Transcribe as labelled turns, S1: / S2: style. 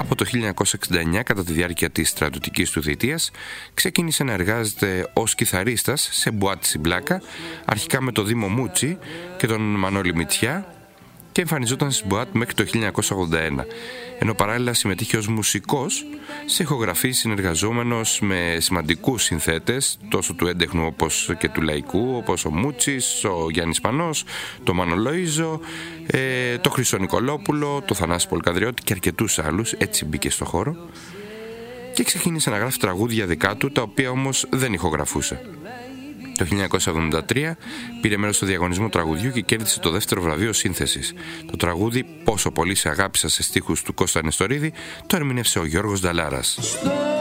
S1: Από το 1969, κατά τη διάρκεια της στρατιωτικής του θητείας, ξεκίνησε να εργάζεται ως κιθαρίστας σε μπουάτ στην Πλάκα, αρχικά με το Δήμο Μούτσι και τον Μανώλη Μητσιά, και εμφανιζόταν στις μπουάτ μέχρι το 1981, ενώ παράλληλα συμμετείχε ως μουσικός σε ηχογραφήσεις, συνεργαζόμενος με σημαντικούς συνθέτες τόσο του έντεχνου όπως και του λαϊκού, όπως ο Μούτσης, ο Γιάννης Πανός, το Μάνο Λοΐζο, το Χρυσό Νικολόπουλο, το Θανάση Πολυκανδριώτη και αρκετούς άλλους. Έτσι μπήκε στο χώρο και ξεκίνησε να γράφει τραγούδια δικά του, τα οποία όμως δεν ηχογραφούσε. Το 1973 πήρε μέρος στο διαγωνισμό τραγουδιού και κέρδισε το δεύτερο βραβείο σύνθεσης. Το τραγούδι «Πόσο πολύ σε αγάπησα» σε στίχους του Κώστα Νεστορίδη το ερμηνεύσε ο Γιώργος Νταλάρας.